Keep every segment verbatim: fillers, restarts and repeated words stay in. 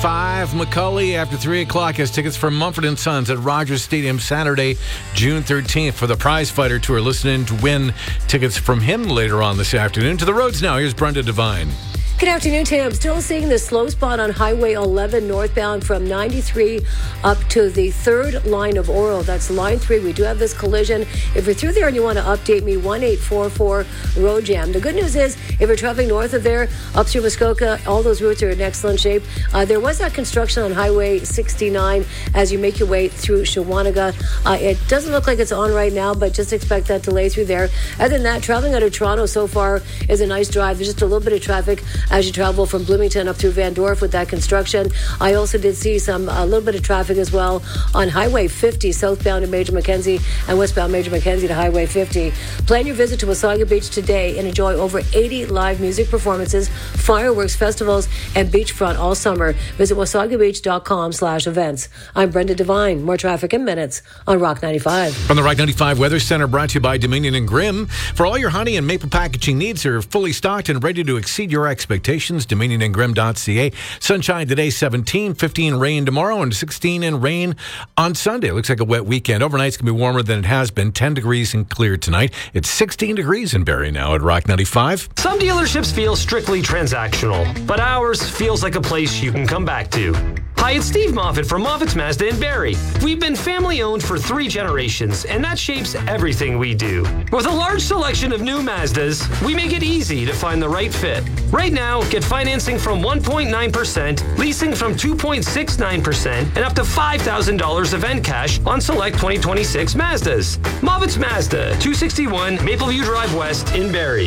Five, Macaulay after three o'clock has tickets for Mumford and Sons at Rogers Stadium Saturday, June thirteenth for the Prize Fighter Tour. Listening to win tickets from him later on this afternoon. To the roads now. Here's Brenda Devine. Good afternoon, Tim. Still seeing the slow spot on Highway eleven northbound from ninety-three up to the third line of Oro. That's line three. We do have this collision. If you're through there and you want to update me, one eight four four road jam. The good news is, if you're traveling north of there, up through Muskoka, all those routes are in excellent shape. Uh, there was that construction on Highway sixty-nine as you make your way through Shawanaga. Uh, it doesn't look like it's on right now, but just expect that delay through there. Other than that, traveling out of Toronto so far is a nice drive. There's just a little bit of traffic as you travel from Bloomington up through Van Dorp with that construction. I also did see some a little bit of traffic as well on Highway fifty southbound to Major Mackenzie and westbound Major Mackenzie to Highway fifty. Plan your visit to Wasaga Beach today and enjoy over eighty live music performances, fireworks, festivals, and beachfront all summer. Visit wasagabeach.com slash events. I'm Brenda Devine. More traffic in minutes on Rock ninety-five. From the Rock ninety-five Weather Center, brought to you by Dominion and Grimm. For all your honey and maple packaging needs are fully stocked and ready to exceed your expectations. dominion and grimm dot c a. Sunshine today, seventeen, fifteen rain tomorrow, and sixteen in rain on Sunday. It looks like a wet weekend. Overnight's going to be warmer than it has been. ten degrees and clear tonight. It's sixteen degrees in Barrie now at Rock ninety-five. Some dealerships feel strictly transactional, but ours feels like a place you can come back to. Hi, it's Steve Moffitt from Moffitt's Mazda in Barrie. We've been family-owned for three generations, and that shapes everything we do. With a large selection of new Mazdas, we make it easy to find the right fit. Right now, get financing from one point nine percent, leasing from two point six nine percent, and up to five thousand dollars event cash on select twenty twenty-six Mazdas. Moffitt's Mazda, two sixty-one Mapleview Drive West in Barrie.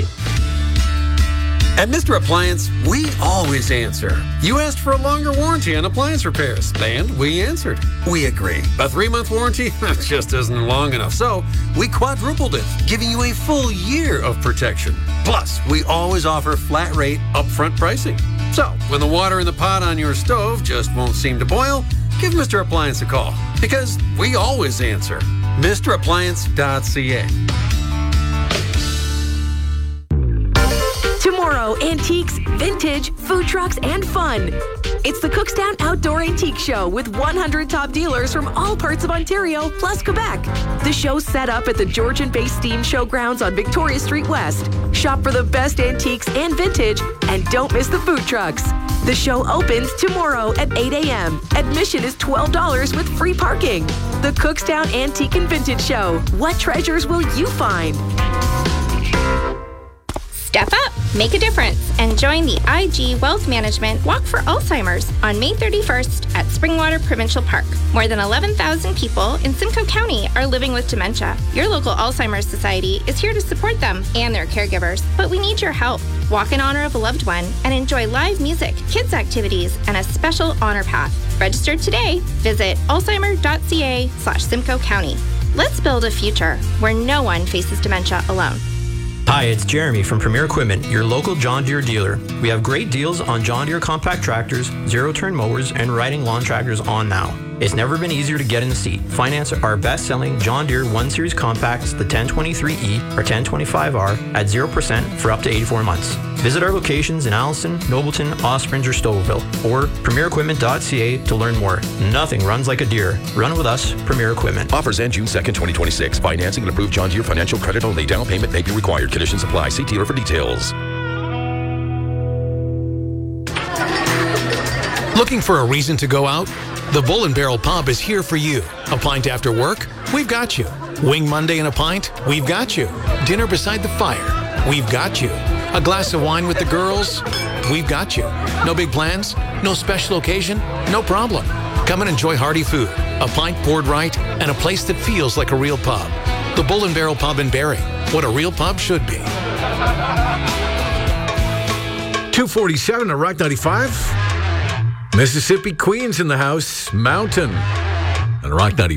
At Mister Appliance, we always answer. You asked for a longer warranty on appliance repairs, and we answered. We agree. A three-month warranty just isn't long enough, so we quadrupled it, giving you a full year of protection. Plus, we always offer flat rate upfront pricing. So, when the water in the pot on your stove just won't seem to boil, give Mister Appliance a call, because we always answer. Mister Appliance dot c a. Tomorrow, antiques, vintage, food trucks, and fun. It's the Cookstown Outdoor Antique Show with one hundred top dealers from all parts of Ontario, plus Quebec. The show's set up at the Georgian-based Steam Showgrounds on Victoria Street West. Shop for the best antiques and vintage, and don't miss the food trucks. The show opens tomorrow at eight a.m. Admission is twelve dollars with free parking. The Cookstown Antique and Vintage Show. What treasures will you find? Step up, make a difference, and join the I G Wealth Management Walk for Alzheimer's on May thirty-first at Springwater Provincial Park. More than eleven thousand people in Simcoe County are living with dementia. Your local Alzheimer's Society is here to support them and their caregivers, but we need your help. Walk in honor of a loved one and enjoy live music, kids activities, and a special honor path. Register today. Visit alzheimer dot c a slash Simcoe County. Let's build a future where no one faces dementia alone. Hi, it's Jeremy from Premier Equipment, your local John Deere dealer. We have great deals on John Deere compact tractors, zero-turn mowers, and riding lawn tractors on now. It's never been easier to get in the seat. Finance our best-selling John Deere one series compacts, the ten twenty-three E or ten twenty-five R, at zero percent for up to eighty-four months. Visit our locations in Allison, Nobleton, Ospringe, or Stouffville, or premier equipment dot c a to learn more. Nothing runs like a Deere. Run with us, Premier Equipment. Offers end June second, twenty twenty-six. Financing and approved John Deere financial credit only. Down payment may be required. Conditions apply. See dealer for details. Looking for a reason to go out? The Bull and Barrel Pub is here for you. A pint after work? We've got you. Wing Monday and a pint? We've got you. Dinner beside the fire? We've got you. A glass of wine with the girls? We've got you. No big plans? No special occasion? No problem. Come and enjoy hearty food, a pint poured right, and a place that feels like a real pub. The Bull and Barrel Pub in Barrie. What a real pub should be. two forty-seven at Rock ninety-five. Mississippi Queens in the house. Mountain. And Rock ninety-five.